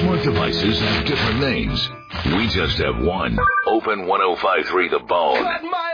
smart devices have different names. We just have one. Open 1053 The Bone.